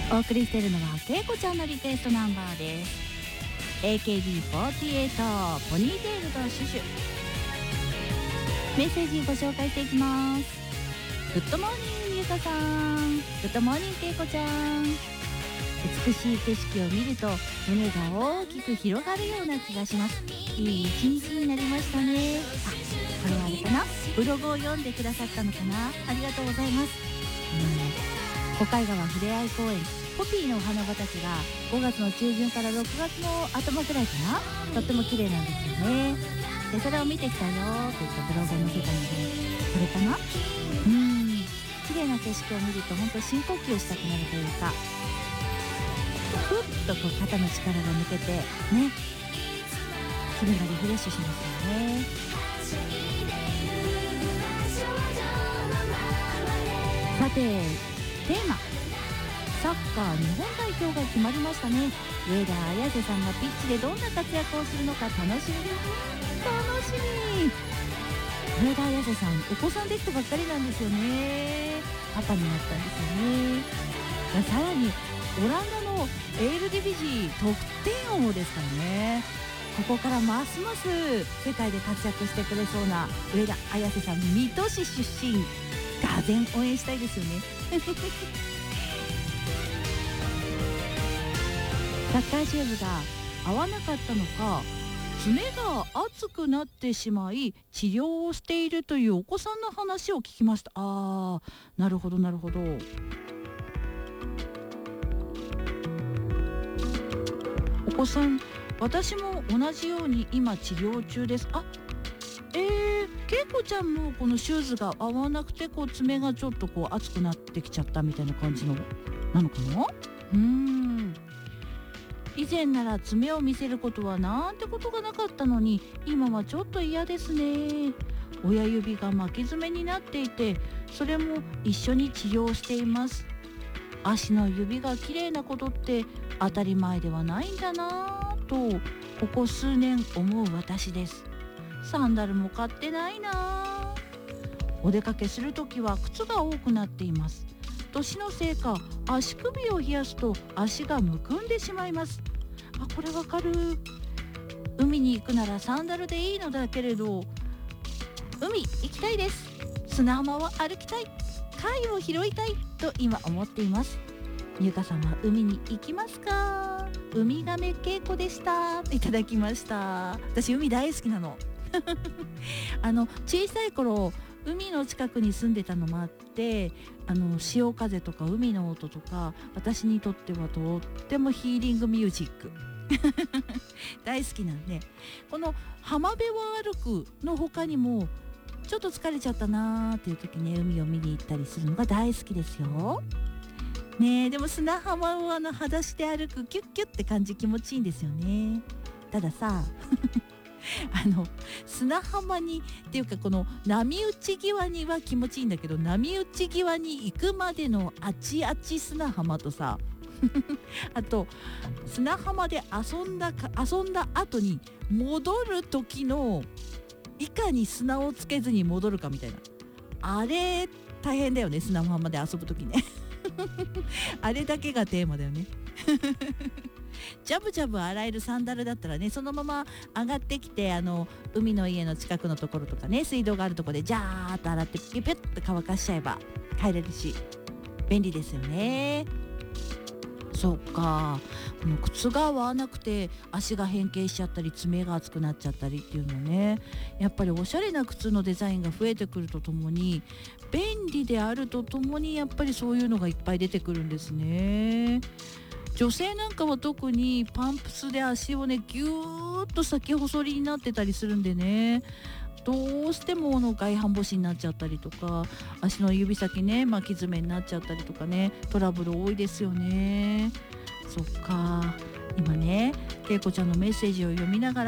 お送りしているのはけいこちゃんのリクエストナンバーです。 AKB48 ポニーテールとシュシュ。メッセージご紹介していきます。グッドモーニングゆかさん、グッドモーニングけいこちゃん。美しい景色を見ると胸が大きく広がるような気がします。いい一日になりましたね。あ、これはあれかな、ブログを読んでくださったのかな。ありがとうございます。小海川ふれあい公園ポピーのお花畑が5月の中旬から6月の頭くらいかな、とっても綺麗なんですよね。でそれを見てきたよといったブログを載せたので、これかな。綺麗な景色を見ると本当深呼吸したくなるというか、ふっとこう肩の力が抜けてね、気分がリフレッシュしますよね。さてテーマ、サッカー日本代表が決まりましたね。上田綺世さんがピッチでどんな活躍をするのか楽しみです。楽しみ。上田綺世さんお子さんできたばっかりなんですよね。パパになったんですよね。さらにオランダのエールディビジー得点王ですからね。ここからますます世界で活躍してくれそうな上田綺世さん、水戸市出身、がぜん応援したいですよね。サッカーシューズが合わなかったのか、爪が熱くなってしまい治療をしているというお子さんの話を聞きました。なるほどなるほど。お子さん、私も同じように今治療中です。けいこちゃんもこのシューズが合わなくてこう爪がちょっとこう熱くなってきちゃったみたいな感じのなのかな。以前なら爪を見せることはなんてことがなかったのに、今はちょっと嫌ですね。親指が巻き爪になっていて、それも一緒に治療しています。足の指が綺麗なことって当たり前ではないんだなぁとここ数年思う私です。サンダルも買ってないな。お出かけするときは靴が多くなっています。年のせいか足首を冷やすと足がむくんでしまいます。これわかる。海に行くならサンダルでいいのだけれど、海行きたいです。砂浜を歩きたい、貝を拾いたいと今思っています。ゆかさんは海に行きますか。ウミガメけいこでした。いただきました。私海大好きなの。小さい頃海の近くに住んでたのもあって、潮風とか海の音とか私にとってはとってもヒーリングミュージック大好きなんで、この浜辺を歩くの他にもちょっと疲れちゃったなーっていう時ね、海を見に行ったりするのが大好きですよね。でも砂浜を裸足で歩くキュッキュッって感じ気持ちいいんですよね。たださ砂浜にっていうかこの波打ち際には気持ちいいんだけど、波打ち際に行くまでのあちあち砂浜とさあと砂浜で遊んだ後に戻る時のいかに砂をつけずに戻るかみたいな、あれ大変だよね、砂浜で遊ぶ時ねあれだけがテーマだよねジャブジャブ洗えるサンダルだったらね、そのまま上がってきて海の家の近くのところとかね、水道があるところでジャーっと洗ってピピュッと乾かしちゃえば帰れるし便利ですよね。そっか、この靴が合わなくて足が変形しちゃったり爪が熱くなっちゃったりっていうのね、やっぱりおしゃれな靴のデザインが増えてくるとともに便利であるとともにやっぱりそういうのがいっぱい出てくるんですね。女性なんかは特にパンプスで足をねギューッと先細りになってたりするんでね、どうしても外反母趾になっちゃったりとか、足の指先ね巻き爪になっちゃったりとかね、トラブル多いですよね。そっか、今ねけいこちゃんのメッセージを読みながら